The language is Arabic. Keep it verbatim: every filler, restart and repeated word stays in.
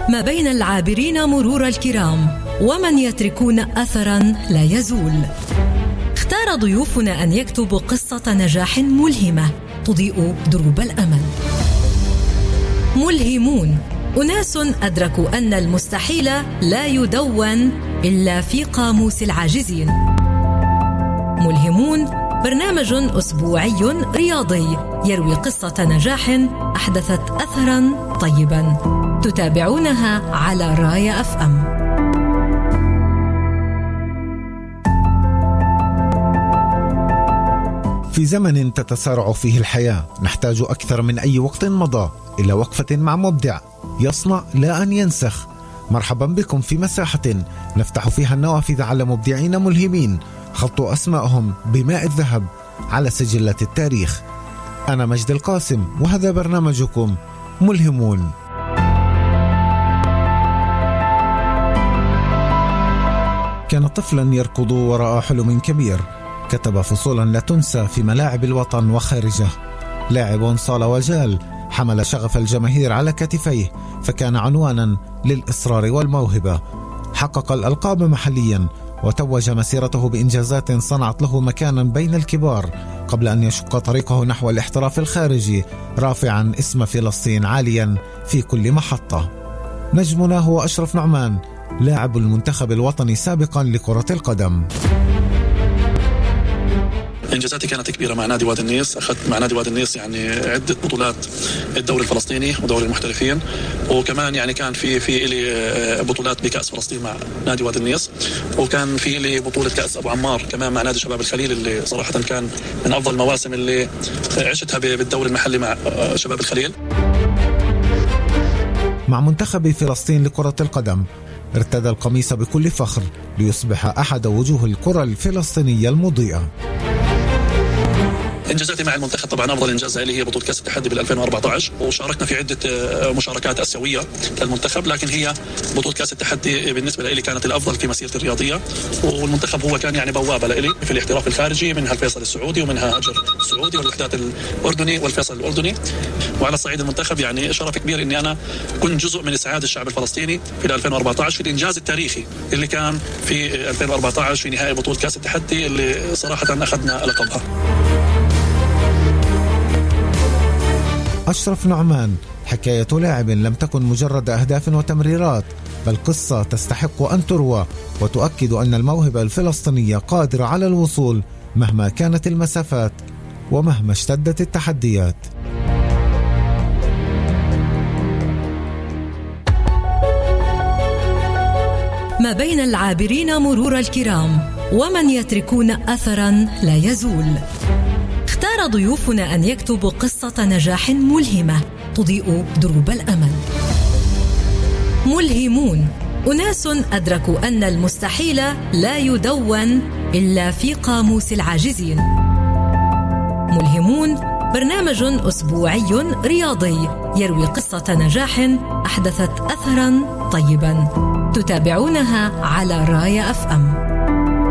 ما بين العابرين مرور الكرام ومن يتركون أثراً لا يزول. اختار ضيوفنا أن يكتبوا قصة نجاح ملهمة تضيء دروب الأمل. ملهمون، أناس أدركوا أن المستحيل لا يدون إلا في قاموس العاجزين. ملهمون برنامج أسبوعي رياضي يروي قصة نجاح أحدثت أثراً طيباً، تتابعونها على رايا أف أم. في زمن تتسارع فيه الحياة نحتاج أكثر من أي وقت مضى إلى وقفة مع مبدع يصنع لا أن ينسخ. مرحبا بكم في مساحة نفتح فيها النوافذ على مبدعين ملهمين خطوا أسمائهم بماء الذهب على سجلات التاريخ. أنا مجد القاسم وهذا برنامجكم ملهمون. كان طفلا يركض وراء حلم كبير، كتب فصولا لا تنسى في ملاعب الوطن وخارجه. لاعب صال وجال، حمل شغف الجماهير على كتفيه، فكان عنوانا للإصرار والموهبة. حقق الألقاب محليا وتوج مسيرته بإنجازات صنعت له مكانا بين الكبار قبل أن يشق طريقه نحو الاحتراف الخارجي، رافعا اسم فلسطين عاليا في كل محطة. نجمنا هو أشرف نعمان، لاعب المنتخب الوطني سابقا لكرة القدم. إنجازاتي كانت كبيرة مع نادي وادي النيس. أخذت مع نادي وادي النيس يعني عدة بطولات، الدوري الفلسطيني ودوري المحترفين، وكمان يعني كان في في لي بطولات بكأس فلسطين مع نادي وادي النيس، وكان في لي بطولة كأس أبو عمار كمان مع نادي شباب الخليل، اللي صراحة كان من أفضل المواسم اللي عشتها بالدوري المحلي مع شباب الخليل. مع منتخب فلسطين لكرة القدم ارتدى القميص بكل فخر ليصبح أحد وجوه الكرة الفلسطينية المضيئة. إنجازاتي مع المنتخب طبعا أفضل إنجاز لي هي بطولة كأس التحدي بال ألفين وأربعة عشر، وشاركنا في عدة مشاركات آسيوية للمنتخب، لكن هي بطولة كأس التحدي بالنسبة لي كانت الأفضل في مسيرتي الرياضية. والمنتخب هو كان يعني بوابة لي في الاحتراف الخارجي، منها الفيصل السعودي ومنها أجر السعودي والوحدات الأردني والفيصل الأردني. وعلى الصعيد المنتخب يعني شرف كبير إني أنا كنت جزء من إسعاد الشعب الفلسطيني في ألفين وأربعة عشر في الإنجاز التاريخي اللي كان في ألفين وأربعة عشر في نهائي بطولة كأس التحدي اللي صراحة أخذنا لقبها. أشرف نعمان حكاية لاعب لم تكن مجرد أهداف وتمريرات، بل قصة تستحق أن تروى وتؤكد أن الموهبة الفلسطينية قادرة على الوصول مهما كانت المسافات ومهما اشتدت التحديات. ما بين العابرين مرور الكرام ومن يتركون أثراً لا يزول. اختار ضيوفنا أن يكتبوا قصة نجاح ملهمة تضيء دروب الأمل. ملهمون، أناس أدركوا أن المستحيل لا يدون إلا في قاموس العاجزين. ملهمون برنامج أسبوعي رياضي يروي قصة نجاح أحدثت أثراً طيباً، تتابعونها على رايا أف أم.